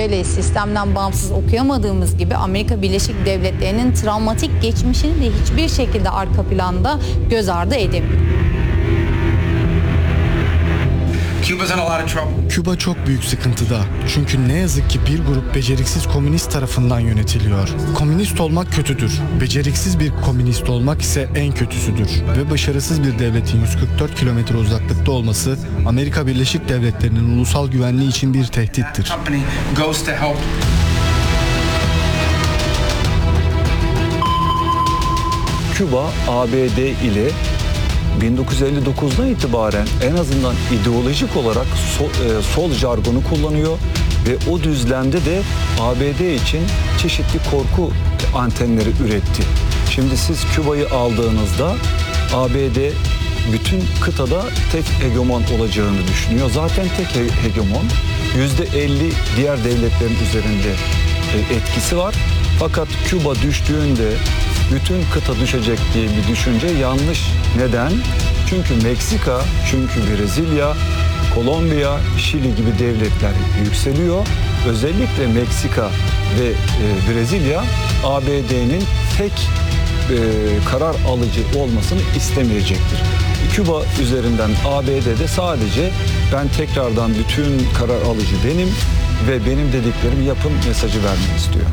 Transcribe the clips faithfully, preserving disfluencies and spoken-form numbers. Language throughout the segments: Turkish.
Venezuela'yı sistemden bağımsız okuyamadığımız gibi Amerika Birleşik Devletleri'nin travmatik geçmişini de hiçbir şekilde arka planda göz ardı edemiyor. Küba çok büyük sıkıntıda. Çünkü ne yazık ki bir grup beceriksiz komünist tarafından yönetiliyor. Komünist olmak kötüdür. Beceriksiz bir komünist olmak ise en kötüsüdür. Ve başarısız bir devletin yüz kırk dört kilometre uzaklıkta olması Amerika Birleşik Devletleri'nin ulusal güvenliği için bir tehdittir. Küba, A B D ile bin dokuz yüz elli dokuzdan itibaren en azından ideolojik olarak sol, e, sol jargonu kullanıyor ve o düzlemde de A B D için çeşitli korku antenleri üretti. Şimdi siz Küba'yı aldığınızda A B D bütün kıtada tek hegemon olacağını düşünüyor. Zaten tek hegemon. yüzde elli diğer devletlerin üzerinde e, etkisi var. Fakat Küba düştüğünde bütün kıta düşecek diye bir düşünce yanlış. Neden? Çünkü Meksika, çünkü Brezilya, Kolombiya, Şili gibi devletler yükseliyor. Özellikle Meksika ve e, Brezilya A B D'nin tek e, karar alıcı olmasını istemeyecektir. Küba üzerinden A B D'de sadece ben tekrardan bütün karar alıcı benim ve benim dediklerimi yapın mesajı vermek istiyor.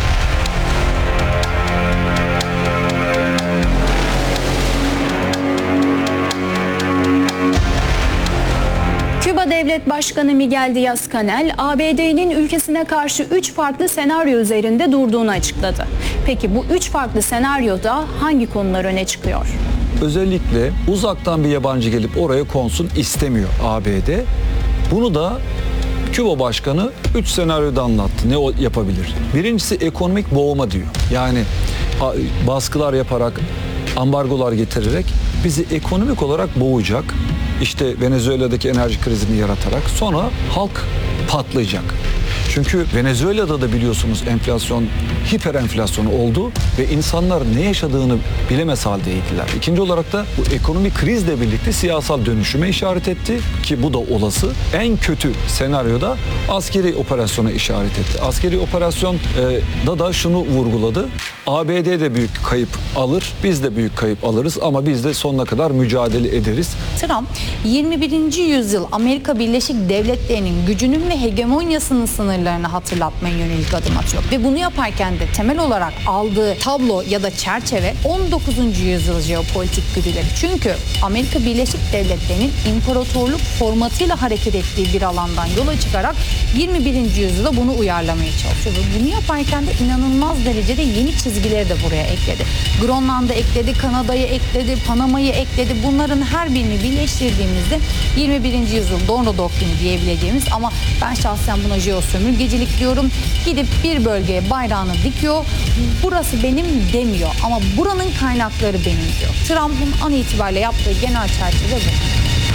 Küba Devlet Başkanı Miguel Díaz-Canel, A B D'nin ülkesine karşı üç farklı senaryo üzerinde durduğunu açıkladı. Peki bu üç farklı senaryoda hangi konular öne çıkıyor? Özellikle uzaktan bir yabancı gelip oraya konsun istemiyor A B D. Bunu da Küba Başkanı üç senaryoda anlattı. Ne o yapabilir? Birincisi ekonomik boğma diyor. Yani baskılar yaparak, ambargolar getirerek bizi ekonomik olarak boğacak. İşte Venezuela'daki enerji krizini yaratarak sonra halk patlayacak. Çünkü Venezuela'da da biliyorsunuz enflasyon, hiper enflasyonu oldu ve insanlar ne yaşadığını bilemez haldeydiler. İkinci olarak da bu ekonomik krizle birlikte siyasal dönüşüme işaret etti ki bu da olası. En kötü senaryoda askeri operasyona işaret etti. Askeri operasyonda da şunu vurguladı. A B D de büyük kayıp alır, biz de büyük kayıp alırız ama biz de sonuna kadar mücadele ederiz. Trump, yirmi birinci yüzyıl Amerika Birleşik Devletleri'nin gücünün ve hegemonyasının sınırlarını hatırlatmaya yönelik adım atıyor. Ve bunu yaparken de temel olarak aldığı tablo ya da çerçeve on dokuzuncu yüzyıl jeopolitik güdüleri. Çünkü Amerika Birleşik Devletleri'nin imparatorluk formatıyla hareket ettiği bir alandan yola çıkarak yirmi birinci yüzyıla bunu uyarlamaya çalışıyor. Ve bunu yaparken de inanılmaz derecede yeni çizgileri de buraya ekledi. Grönland'ı ekledi, Kanada'yı ekledi, Panama'yı ekledi. Bunların her birini birleştirdiğimizde yirmi birinci yüzyıl Donro Doktrini diyebileceğimiz, ama ben şahsen buna jeosömürgecilik diyorum. Gidip bir bölgeye bayrağını dikiyor. Burası benim demiyor ama buranın kaynakları benim diyor. Trump'ın an itibariyle yaptığı genel çerçeve bu.